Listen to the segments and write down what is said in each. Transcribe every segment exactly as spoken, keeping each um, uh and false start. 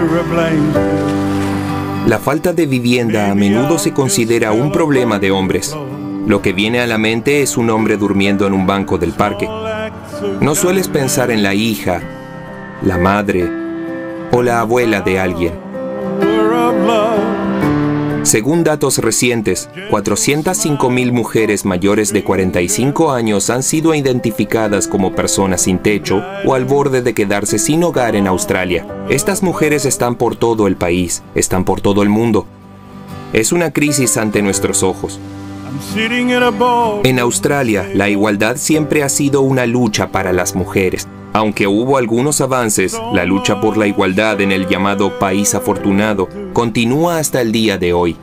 La falta de vivienda a menudo se considera un problema de hombres. Lo que viene a la mente es un hombre durmiendo en un banco del parque. No sueles pensar en la hija, la madre o la abuela de alguien. Según datos recientes, cuatrocientas cinco mil mujeres mayores de cuarenta y cinco años han sido identificadas como personas sin techo o al borde de quedarse sin hogar en Australia. Estas mujeres están por todo el país, están por todo el mundo. Es una crisis ante nuestros ojos. En Australia, la igualdad siempre ha sido una lucha para las mujeres. Aunque hubo algunos avances, la lucha por la igualdad en el llamado país afortunado continúa hasta el día de hoy.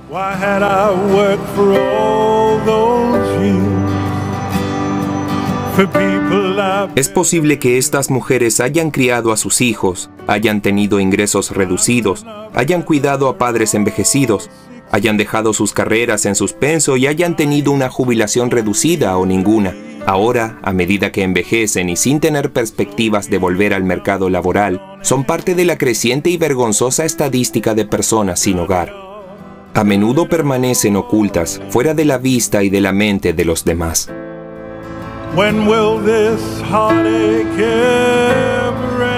Es posible que estas mujeres hayan criado a sus hijos, hayan tenido ingresos reducidos, hayan cuidado a padres envejecidos, hayan dejado sus carreras en suspenso y hayan tenido una jubilación reducida o ninguna. Ahora, a medida que envejecen y sin tener perspectivas de volver al mercado laboral, son parte de la creciente y vergonzosa estadística de personas sin hogar. A menudo permanecen ocultas, fuera de la vista y de la mente de los demás. When will this heartache ever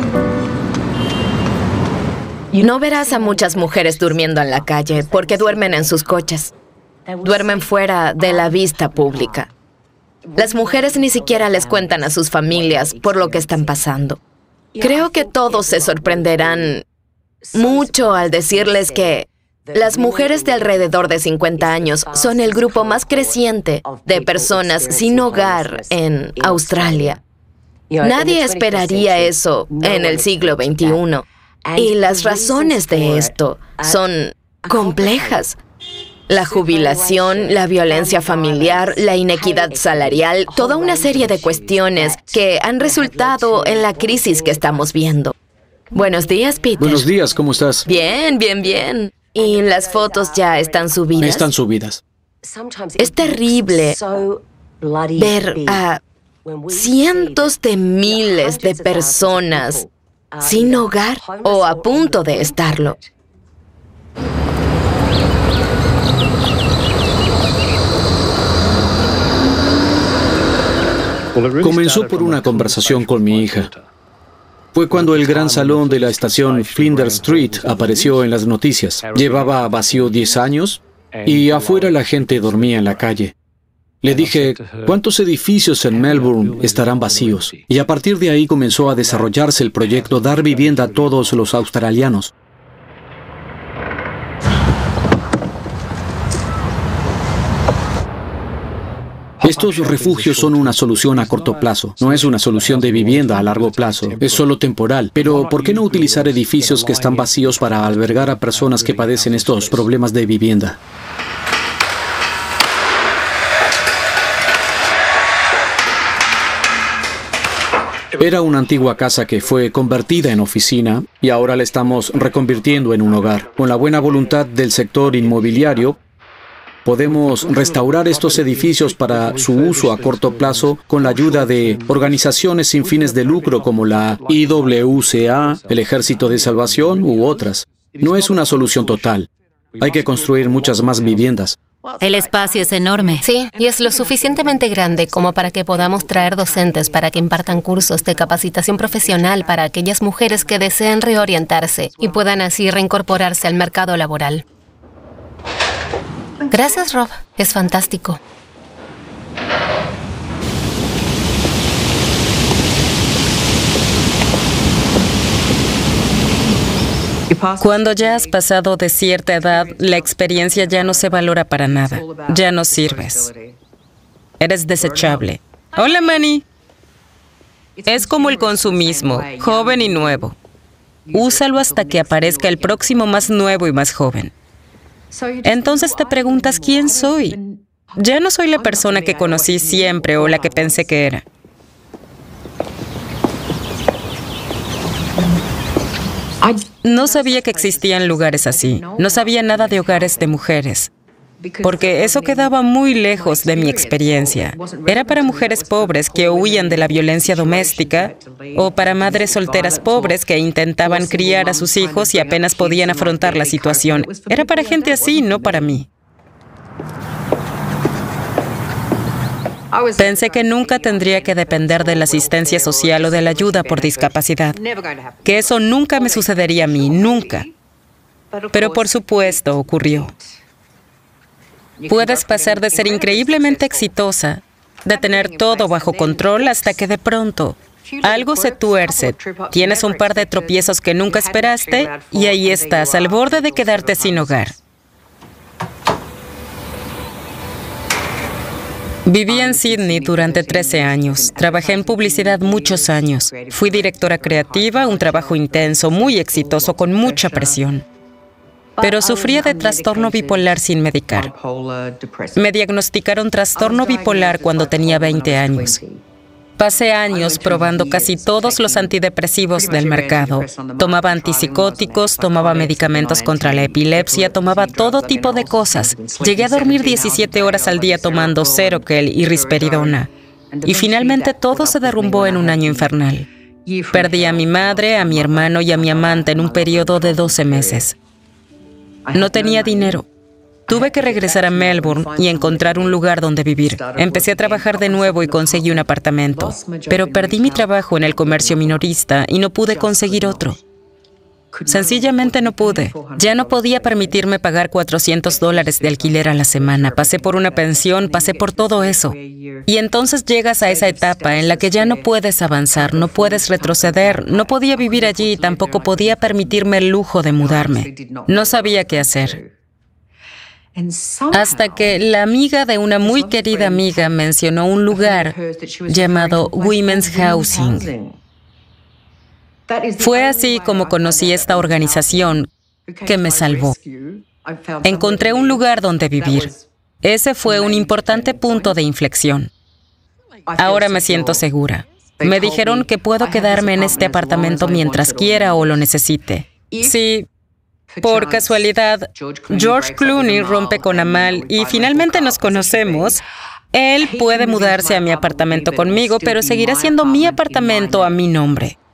end? No verás a muchas mujeres durmiendo en la calle porque duermen en sus coches. Duermen fuera de la vista pública. Las mujeres ni siquiera les cuentan a sus familias por lo que están pasando. Creo que todos se sorprenderán mucho al decirles que las mujeres de alrededor de cincuenta años son el grupo más creciente de personas sin hogar en Australia. Nadie esperaría eso en el siglo veintiuno. Y las razones de esto son complejas. La jubilación, la violencia familiar, la inequidad salarial, toda una serie de cuestiones que han resultado en la crisis que estamos viendo. Buenos días, Peter. Buenos días, ¿cómo estás? Bien, bien, bien. ¿Y las fotos ya están subidas? Están subidas. Es terrible ver a cientos de miles de personas sin hogar o a punto de estarlo. Comenzó por una conversación con mi hija. Fue cuando el gran salón de la estación Flinders Street apareció en las noticias. Llevaba vacío diez años y afuera la gente dormía en la calle. Le dije, ¿cuántos edificios en Melbourne estarán vacíos? Y a partir de ahí comenzó a desarrollarse el proyecto Dar Vivienda a Todos los Australianos. Estos refugios son una solución a corto plazo. No es una solución de vivienda a largo plazo. Es solo temporal. Pero, ¿por qué no utilizar edificios que están vacíos para albergar a personas que padecen estos problemas de vivienda? Era una antigua casa que fue convertida en oficina y ahora la estamos reconvirtiendo en un hogar. Con la buena voluntad del sector inmobiliario, podemos restaurar estos edificios para su uso a corto plazo con la ayuda de organizaciones sin fines de lucro como la I W C A, el Ejército de Salvación u otras. No es una solución total. Hay que construir muchas más viviendas. El espacio es enorme. Sí, y es lo suficientemente grande como para que podamos traer docentes para que impartan cursos de capacitación profesional para aquellas mujeres que deseen reorientarse y puedan así reincorporarse al mercado laboral. Gracias, Rob. Es fantástico. Cuando ya has pasado de cierta edad, la experiencia ya no se valora para nada. Ya no sirves. Eres desechable. Hola, Manny. Es como el consumismo, joven y nuevo. Úsalo hasta que aparezca el próximo más nuevo y más joven. Entonces te preguntas quién soy. Ya no soy la persona que conocí siempre o la que pensé que era. No sabía que existían lugares así. No sabía nada de hogares de mujeres. porque eso quedaba muy lejos de mi experiencia. Era para mujeres pobres que huían de la violencia doméstica o para madres solteras pobres que intentaban criar a sus hijos y apenas podían afrontar la situación. Era para gente así, no para mí. Pensé que nunca tendría que depender de la asistencia social o de la ayuda por discapacidad, que eso nunca me sucedería a mí, nunca. Pero por supuesto ocurrió. Puedes pasar de ser increíblemente exitosa, de tener todo bajo control, hasta que de pronto algo se tuerce, tienes un par de tropiezos que nunca esperaste y ahí estás, al borde de quedarte sin hogar. Viví en Sydney durante trece años. Trabajé en publicidad muchos años. Fui directora creativa, un trabajo intenso, muy exitoso, con mucha presión. Pero sufría de trastorno bipolar sin medicar. Me diagnosticaron trastorno bipolar cuando tenía veinte años. Pasé años probando casi todos los antidepresivos del mercado. Tomaba antipsicóticos, tomaba medicamentos contra la epilepsia, tomaba todo tipo de cosas. Llegué a dormir diecisiete horas al día tomando Seroquel y risperidona. Y finalmente todo se derrumbó en un año infernal. Perdí a mi madre, a mi hermano y a mi amante en un periodo de doce meses. No tenía dinero. Tuve que regresar a Melbourne y encontrar un lugar donde vivir. Empecé a trabajar de nuevo y conseguí un apartamento. Pero perdí mi trabajo en el comercio minorista y no pude conseguir otro. Sencillamente no pude. Ya no podía permitirme pagar cuatrocientos dólares de alquiler a la semana. Pasé por una pensión, pasé por todo eso. Y entonces llegas a esa etapa en la que ya no puedes avanzar, no puedes retroceder. No podía vivir allí y tampoco podía permitirme el lujo de mudarme. No sabía qué hacer. Hasta que la amiga de una muy querida amiga mencionó un lugar llamado Women's Housing. Fue así como conocí esta organización que me salvó. Encontré un lugar donde vivir. Ese fue un importante punto de inflexión. Ahora me siento segura. Me dijeron que puedo quedarme en este apartamento mientras quiera o lo necesite. Sí. Por casualidad, George Clooney rompe con Amal y finalmente nos conocemos. Él puede mudarse a mi apartamento conmigo, pero seguirá siendo mi apartamento a mi nombre.